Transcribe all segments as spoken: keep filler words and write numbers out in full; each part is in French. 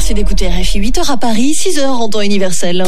Merci d'écouter R F I. huit heures à Paris, six heures en temps universel.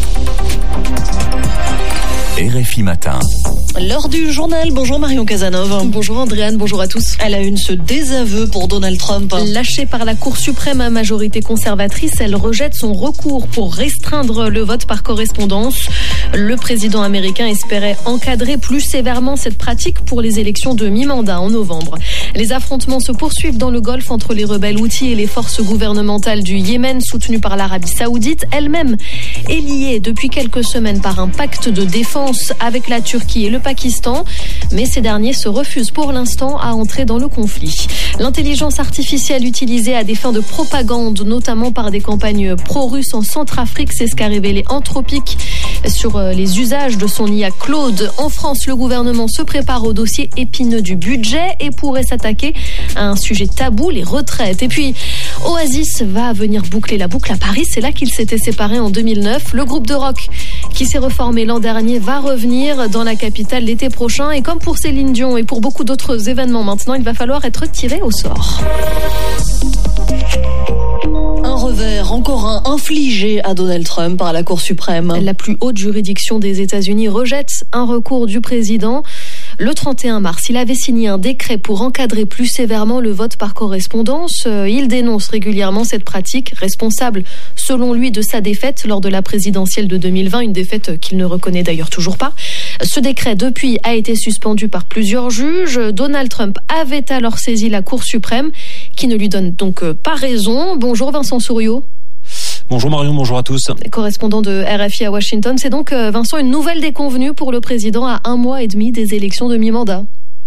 R F I Matin. L'heure du journal. Bonjour Marion Casanova. Bonjour Andréane, bonjour à tous. À la une, ce désaveu pour Donald Trump. Lâchée par la Cour suprême à majorité conservatrice, elle rejette son recours pour restreindre le vote par correspondance. Le président américain espérait encadrer plus sévèrement cette pratique pour les élections de mi-mandat en novembre. Les affrontements se poursuivent dans le Golfe entre les rebelles houthis et les forces gouvernementales du Yémen soutenues par l'Arabie Saoudite. Elle-même est liée depuis quelques semaines par un pacte de défense avec la Turquie et le Pakistan, mais ces derniers se refusent pour l'instant à entrer dans le conflit. L'intelligence artificielle utilisée à des fins de propagande, notamment par des campagnes pro-russes en Centrafrique, c'est ce qu'a révélé Anthropic sur les usages de son I A Claude. En France, le gouvernement se prépare au dossier épineux du budget et pourrait s'attaquer à un sujet tabou, les retraites. Et puis, Oasis va venir boucler la boucle à Paris. C'est là qu'il s'était séparé en deux mille neuf. Le groupe de rock qui s'est reformé l'an dernier va revenir dans la capitale l'été prochain. Et comme pour Céline Dion et pour beaucoup d'autres événements maintenant, il va falloir être tiré au sort. Un revers, encore un, infligé à Donald Trump par la Cour suprême. La plus haute juridiction des États-Unis rejette un recours du président. Le trente et un mars, il avait signé un décret pour encadrer plus sévèrement le vote par correspondance. Il dénonce régulièrement cette pratique, responsable, selon lui, de sa défaite lors de la présidentielle de deux mille vingt, une défaite qu'il ne reconnaît d'ailleurs toujours pas. Ce décret, depuis, a été suspendu par plusieurs juges. Donald Trump avait alors saisi la Cour suprême, qui ne lui donne donc pas raison. Bonjour Vincent Souriau. Bonjour Marion, bonjour à tous. Correspondant de R F I à Washington, c'est donc, Vincent, une nouvelle déconvenue pour le président à un mois et demi des élections de mi-mandat.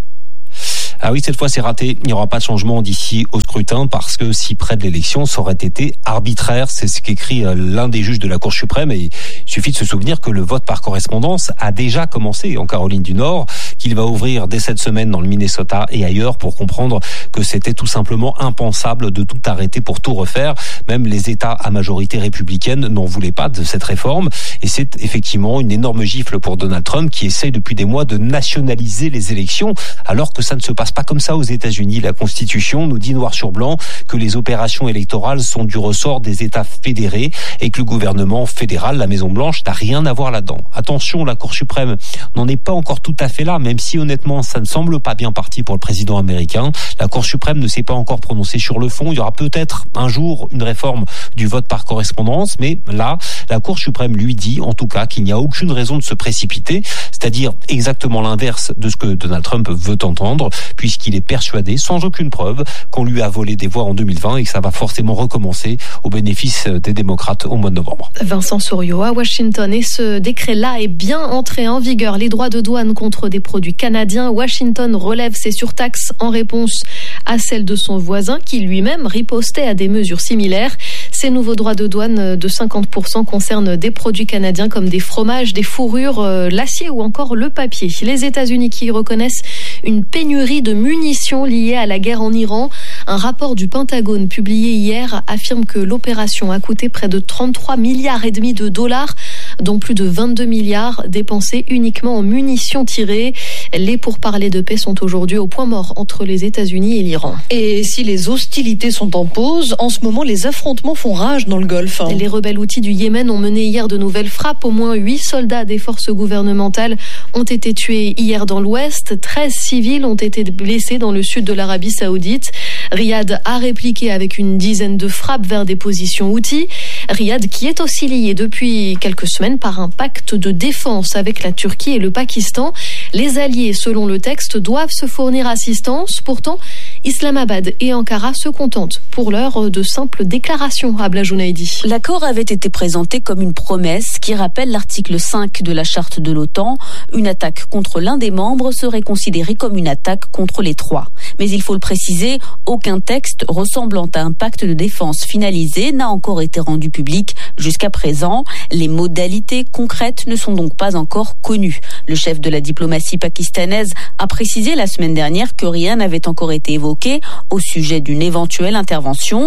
Ah oui, cette fois c'est raté. Il n'y aura pas de changement d'ici au scrutin parce que si près de l'élection, ça aurait été arbitraire. C'est ce qu'écrit l'un des juges de la Cour suprême. Et il suffit de se souvenir que le vote par correspondance a déjà commencé en Caroline du Nord, qu'il va ouvrir dès cette semaine dans le Minnesota et ailleurs pour comprendre que c'était tout simplement impensable de tout arrêter pour tout refaire. Même les États à majorité républicaine n'en voulaient pas de cette réforme. Et c'est effectivement une énorme gifle pour Donald Trump qui essaye depuis des mois de nationaliser les élections alors que ça ne se passe pas comme ça aux États-Unis. La Constitution nous dit noir sur blanc que les opérations électorales sont du ressort des États fédérés et que le gouvernement fédéral, la Maison-Blanche, n'a rien à voir là-dedans. Attention, la Cour suprême n'en est pas encore tout à fait là, même si honnêtement, ça ne semble pas bien parti pour le président américain. La Cour suprême ne s'est pas encore prononcée sur le fond. Il y aura peut-être un jour une réforme du vote par correspondance, mais là, la Cour suprême lui dit en tout cas qu'il n'y a aucune raison de se précipiter, c'est-à-dire exactement l'inverse de ce que Donald Trump veut entendre, puisqu'il est persuadé, sans aucune preuve, qu'on lui a volé des voix en deux mille vingt et que ça va forcément recommencer au bénéfice des démocrates au mois de novembre. Vincent Souriau à Washington. Et ce décret-là est bien entré en vigueur. Les droits de douane contre des produits canadiens. Washington relève ses surtaxes en réponse à celles de son voisin qui lui-même ripostait à des mesures similaires. Ces nouveaux droits de douane de cinquante pour cent concernent des produits canadiens comme des fromages, des fourrures, euh, l'acier ou encore le papier. Les États-Unis qui reconnaissent une pénurie de munitions liées à la guerre en Iran. Un rapport du Pentagone publié hier affirme que l'opération a coûté près de trente-trois milliards et demi de dollars, dont plus de vingt-deux milliards dépensés uniquement en munitions tirées. Les pourparlers de paix sont aujourd'hui au point mort entre les États-Unis et l'Iran. Et si les hostilités sont en pause, en ce moment les affrontements font rage dans le Golfe. Les rebelles houthis du Yémen ont mené hier de nouvelles frappes. Au moins huit soldats des forces gouvernementales ont été tués hier dans l'ouest. treize civils ont été blessés dans le sud de l'Arabie Saoudite. Riyad a répliqué avec une dizaine de frappes vers des positions houthis. Riyad qui est aussi lié depuis quelques semaines par un pacte de défense avec la Turquie et le Pakistan. Les alliés, selon le texte, doivent se fournir assistance. Pourtant, Islamabad et Ankara se contentent pour l'heure de simples déclarations. Abla Jounaidi. L'accord avait été présenté comme une promesse qui rappelle l'article cinq de la charte de l'OTAN. Une attaque contre l'un des membres serait considérée comme une attaque contre les trois. Mais il faut le préciser, aucun texte ressemblant à un pacte de défense finalisé n'a encore été rendu public jusqu'à présent. Les modalités concrètes ne sont donc pas encore connues. Le chef de la diplomatie pakistanaise a précisé la semaine dernière que rien n'avait encore été évoqué au sujet d'une éventuelle intervention.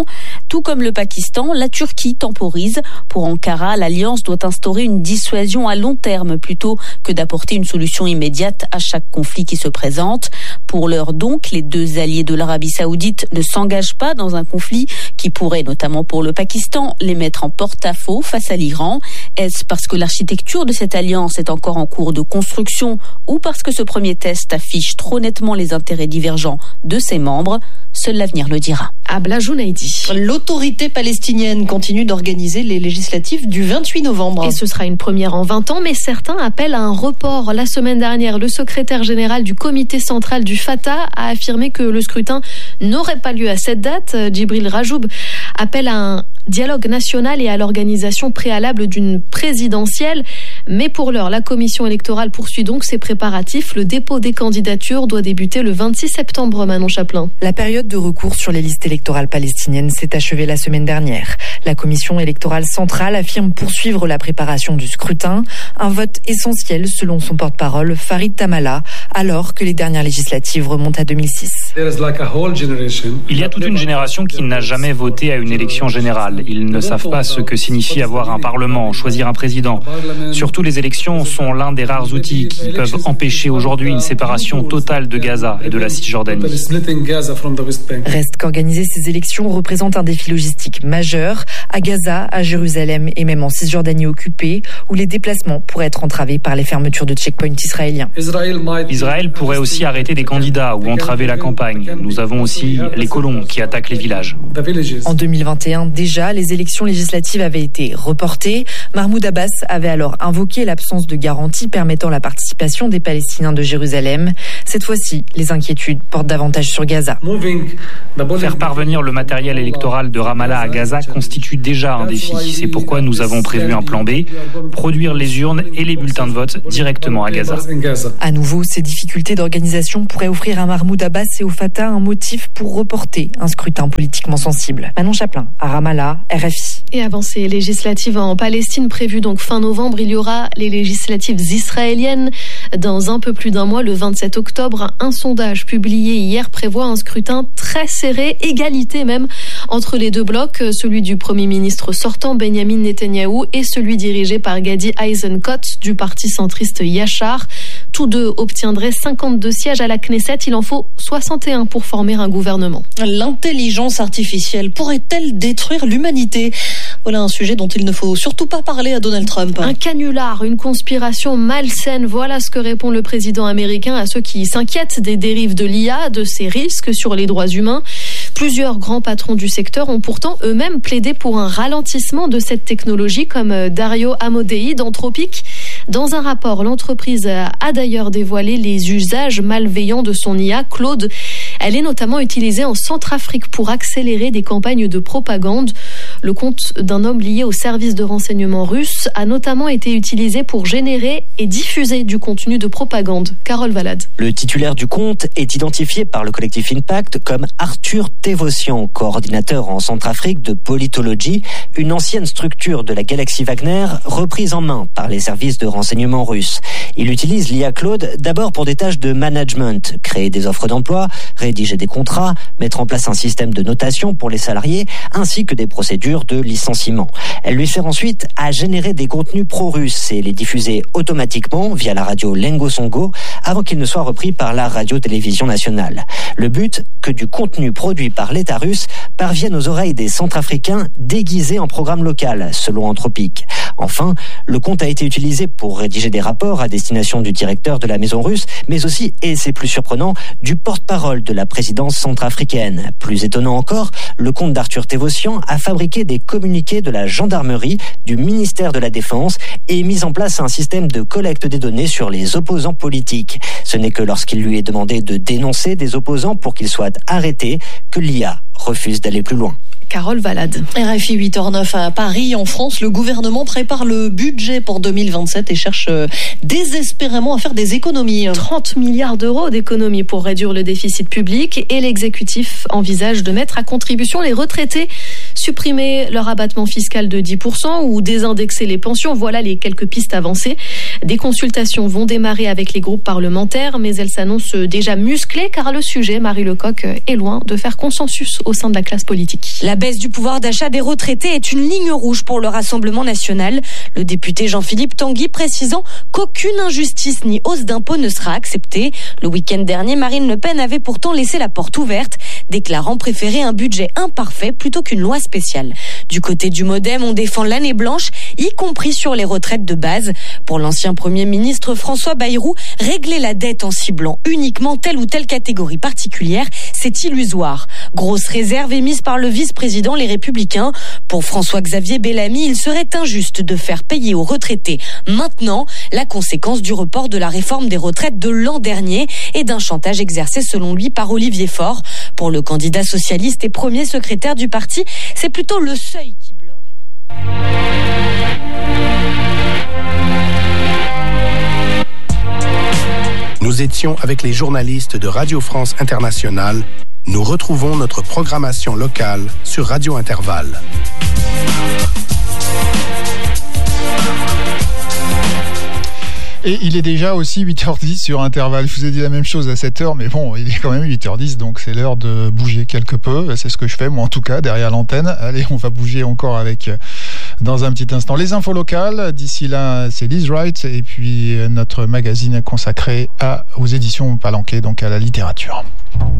Tout comme le Pakistan, la Turquie temporise. Pour Ankara, l'Alliance doit instaurer une dissuasion à long terme plutôt que d'apporter une solution immédiate à chaque conflit qui se présente. Pour l'heure donc, les deux alliés de l'Arabie saoudite ne s'engagent pas dans un conflit qui pourrait, notamment pour le Pakistan, les mettre en porte-à-faux face à l'Iran. Est-ce parce que l'architecture de cette alliance est encore en cours de construction ou parce que ce premier test affiche trop nettement les intérêts divergents de ses membres? Seul l'avenir le dira. Abla Jounaidi. L'autorité palestinienne continue d'organiser les législatives du vingt-huit novembre. Et ce sera une première en vingt ans, mais certains appellent à un report. La semaine dernière, le secrétaire général du comité central du Fatah a affirmé que le scrutin n'aurait pas lieu à cette date. Djibril Rajoub appelle à un dialogue national et à l'organisation préalable d'une présidentielle. Mais pour l'heure, la commission électorale poursuit donc ses préparatifs. Le dépôt des candidatures doit débuter le vingt-six septembre, Manon Chaplin. La période de recours sur les listes électorales palestiniennes s'est achevée la semaine dernière. La commission électorale centrale affirme poursuivre la préparation du scrutin, un vote essentiel selon son porte-parole Farid Tamala, alors que les dernières législatives remontent à deux mille six. Il y a toute une génération qui n'a jamais voté à une élection générale. Ils ne savent pas ce que signifie avoir un parlement, choisir un président. Surtout, les élections sont l'un des rares outils qui peuvent empêcher aujourd'hui une séparation totale de Gaza et de la Cisjordanie. Reste qu'organiser ces élections représente un défi logistique majeur à Gaza, à Jérusalem et même en Cisjordanie occupée, où les déplacements pourraient être entravés par les fermetures de checkpoints israéliens. Israël pourrait aussi arrêter des candidats ou entraver la campagne. Nous avons aussi les colons qui attaquent les villages. En deux mille vingt et un, déjà, les élections législatives avaient été reportées. Mahmoud Abbas avait alors invoqué l'absence de garantie permettant la participation des Palestiniens de Jérusalem. Cette fois-ci, les inquiétudes portent davantage sur Gaza. Faire parvenir le matériel électoral de Ramallah à Gaza constitue déjà un défi. C'est pourquoi nous avons prévu un plan B, produire les urnes et les bulletins de vote directement à Gaza. À nouveau, ces difficultés d'organisation pourraient offrir à Mahmoud Abbas et au Fatah un motif pour reporter un scrutin politiquement sensible. Manon Chaplin, à Ramallah, R F I. Et avant ces législatives en Palestine prévues donc fin novembre, il y aura les législatives israéliennes dans un peu plus d'un mois, le vingt-sept octobre. Un sondage publié hier prévoit un scrutin très serré, égalité même entre les deux blocs, celui du Premier ministre sortant Benyamin Netanyahou et celui dirigé par Gadi Eisenkot du parti centriste Yachar. Tous deux obtiendraient cinquante-deux sièges à la Knesset. Il en faut soixante et un pour former un gouvernement. L'intelligence artificielle pourrait-elle détruire l'humanité ? Voilà un sujet dont il ne faut surtout pas parler à Donald Trump. Un canular, une conspiration malsaine. Voilà ce que répond le président américain à ceux qui s'inquiètent des dérives de l'I A, de ses risques sur les droits humains. Plusieurs grands patrons du secteur ont pourtant eux-mêmes plaidé pour un ralentissement de cette technologie, comme Dario Amodei d'Anthropic. Dans un rapport, l'entreprise a d'ailleurs dévoilé les usages malveillants de son I A, Claude. Elle est notamment utilisée en Centrafrique pour accélérer des campagnes de propagande. Le compte d'un homme lié au service de renseignement russe a notamment été utilisé pour générer et diffuser du contenu de propagande. Carole Valade. Le titulaire du compte est identifié par le collectif Impact comme Arthur Tevossian, coordinateur en Centrafrique de Politology, une ancienne structure de la galaxie Wagner reprise en main par les services de renseignement russes. Il utilise l'I A Claude d'abord pour des tâches de management, créer des offres d'emploi, rédiger des contrats, mettre en place un système de notation pour les salariés, ainsi que des procédures de licenciement. Elle lui sert ensuite à générer des contenus pro-russes et les diffuser automatiquement via la radio Lengo Songo avant qu'ils ne soient repris par la radio-télévision nationale. Le but, que du contenu produit par l'État russe parvienne aux oreilles des Centrafricains déguisés en programme local, selon Anthropic. Enfin, le compte a été utilisé pour rédiger des rapports à destination du directeur de la maison russe, mais aussi, et c'est plus surprenant, du porte-parole de la présidence centrafricaine. Plus étonnant encore, le compte d'Arthur Tevossian a fabriqué des communiqués de la gendarmerie, du ministère de la Défense et mis en place un système de collecte des données sur les opposants politiques. Ce n'est que lorsqu'il lui est demandé de dénoncer des opposants pour qu'ils soient arrêtés que l'I A refuse d'aller plus loin. Carole Valade. R F I huit heures neuf à Paris. En France, le gouvernement prépare le budget pour deux mille vingt-sept et cherche désespérément à faire des économies. trente milliards d'euros d'économies pour réduire le déficit public et l'exécutif envisage de mettre à contribution les retraités, supprimer leur abattement fiscal de dix pour cent ou désindexer les pensions. Voilà les quelques pistes avancées. Des consultations vont démarrer avec les groupes parlementaires, mais elles s'annoncent déjà musclées car le sujet, Marie Lecoq, est loin de faire consensus au sein de la classe politique. La baisse du pouvoir d'achat des retraités est une ligne rouge pour le Rassemblement national. Le député Jean-Philippe Tanguy précisant qu'aucune injustice ni hausse d'impôts ne sera acceptée. Le week-end dernier, Marine Le Pen avait pourtant laissé la porte ouverte, déclarant préférer un budget imparfait plutôt qu'une loi spéciale. Du côté du Modem, on défend l'année blanche, y compris sur les retraites de base. Pour l'ancien Premier ministre François Bayrou, régler la dette en ciblant uniquement telle ou telle catégorie particulière, c'est illusoire. Grosse réserve émise par le vice-président Les Républicains. Pour François-Xavier Bellamy, il serait injuste de faire payer aux retraités maintenant la conséquence du report de la réforme des retraites de l'an dernier et d'un chantage exercé selon lui par Olivier Faure. Pour le candidat socialiste et premier secrétaire du parti, c'est plutôt le seuil qui bloque. Nous étions avec les journalistes de Radio France Internationale. Nous retrouvons notre programmation locale sur Radio Intervalle. Et il est déjà aussi huit heures dix sur Intervalle. Je vous ai dit la même chose à sept heures, mais bon, il est quand même huit heures dix, donc c'est l'heure de bouger quelque peu. C'est ce que je fais, moi en tout cas, derrière l'antenne. Allez, on va bouger encore avec, dans un petit instant, les infos locales. D'ici là, c'est Liz Wright, et puis notre magazine consacré à, aux éditions Palanquet, donc à la littérature.